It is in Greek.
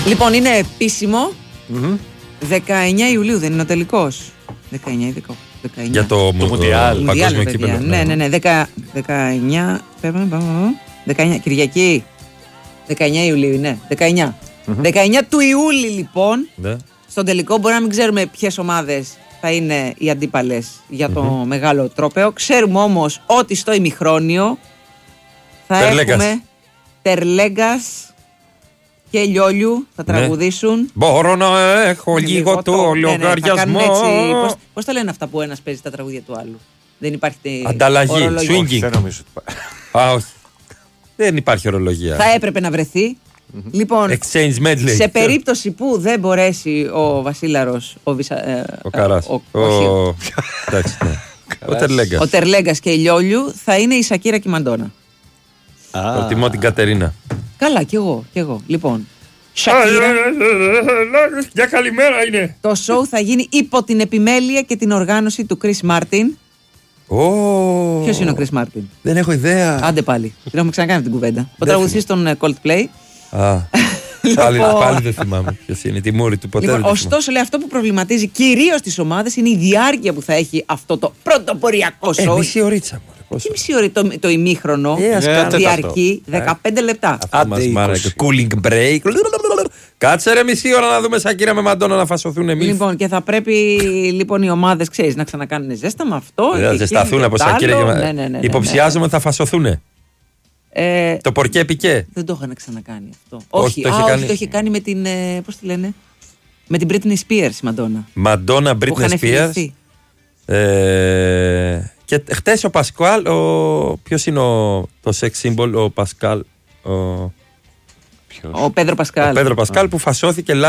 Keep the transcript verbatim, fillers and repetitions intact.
Λοιπόν, είναι επίσημο. Mm-hmm. δεκαεννιά Ιουλίου δεν είναι ο τελικός. δεκαεννιά ή δεκαοκτώ. Για το, το Μουντιάλ. Παγκόσμιο κύπελλο. Ναι, ναι, ναι. δεκαεννιά. δεκαεννιά Κυριακή. δεκαεννιά Ιουλίου, ναι. δεκαεννιά. Mm-hmm. δεκαεννιά του Ιούλη, λοιπόν. Ναι. Στον τελικό μπορεί να μην ξέρουμε ποιες ομάδες θα είναι οι αντίπαλες για το mm-hmm. μεγάλο τρόπαιο. Ξέρουμε όμως ότι στο ημιχρόνιο θα Τερλέγκας. έχουμε Τερλέγκας και Λιόλιου θα τραγουδήσουν. Ναι. Μπορώ να έχω λίγο, λίγο το λογαριασμό. Ναι, ναι, πώς, πώς τα λένε αυτά που ένας παίζει τα τραγούδια του άλλου? Δεν υπάρχει ανταλλαγή, swinging. Δεν νομίζω ότι... Α, όχι. Δεν υπάρχει ορολογία. Θα έπρεπε να βρεθεί. Mm-hmm. Λοιπόν, exchange medley. Σε περίπτωση που δεν μπορέσει ο Βασίλαρος, ο, Βυσα, ε, ο Καράς, ο, ο, ο, εντάξει, ναι. ο Τερλέγκας. Ο Τερλέγκας και η Λιόλιου θα είναι η Σακύρα και η Μαντόνα. Ah. Προτιμώ την Κατερίνα. Καλά, κι εγώ, κι εγώ. Λοιπόν, Σακύρα. Για καλημέρα είναι. Το show θα γίνει υπό την επιμέλεια και την οργάνωση του Chris Martin. Oh. Ποιος είναι ο Chris Martin? Δεν έχω ιδέα. Άντε πάλι. Την έχουμε ξανακάνει την κουβέντα. Ο τραγουδιστής των Coldplay. Α. Πάλι, πάλι δεν θυμάμαι ποιος είναι. Τη μούρη του ποτέ. Λοιπόν, ωστόσο, λέει, αυτό που προβληματίζει κυρίως τις ομάδες είναι η διάρκεια που θα έχει αυτό το πρωτοποριακό show. Ε, μισή ωρίτσα μου. Τι μισή ώρα το, το ημίχρονο yeah, διαρκεί δεκαπέντε λεπτά. Άντε cooling break. Κάτσε ρε μισή ώρα να δούμε Σακύρα με Μαντόνα να φασωθούν εμείς. Λοιπόν, και θα πρέπει λοιπόν οι ομάδες, ξέρεις, να ξανακάνουν ζέστα με αυτό. Δεν θα ζεσταθούν από Σακύρα και ναι, ναι, ναι, υποψιάζομαι ότι θα φασωθούν. Ε, το πορκέ πικέ. Δεν το είχαν ξανακάνει αυτό. Όχι, όχι, το, α, κάνει... όχι το είχε κάνει με την. Πώς τη λένε? Με την Britney Spears η Μαντόνα. Μαντόνα Britney Spears. Ε, και χτες ο Πασκάλ, ο, ποιος είναι ο, το sex symbol, ο Πασκάλ. Ο, ο Πέδρο Πασκάλ. Ο Πέδρο Πασκάλ που φασώθηκε